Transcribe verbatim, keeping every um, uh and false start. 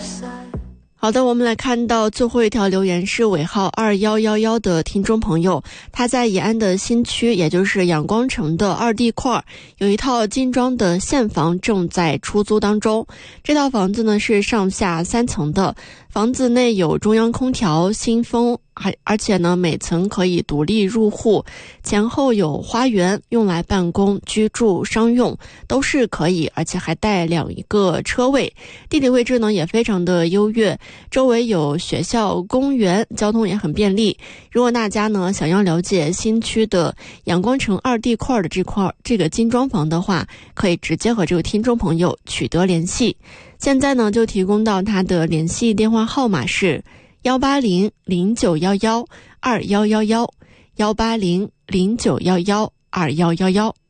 好的，我们来看到最后一条留言是尾号二一一一的听众朋友，他在延安的新区，也就是阳光城的二 D 块有一套精装的现房正在出租当中。这套房子呢是上下三层的，房子内有中央空调、新风，还而且呢每层可以独立入户，前后有花园，用来办公、居住、商用都是可以，而且还带两个车位。地理位置呢也非常的优越，周围有学校、公园，交通也很便利。如果大家呢想要了解新区的阳光城二 D 块的这块这个精装房的话，可以直接和这个听众朋友取得联系。现在呢就提供到他的联系电话号码是幺八零零九幺幺二幺幺幺，幺八零零九幺幺二幺幺幺。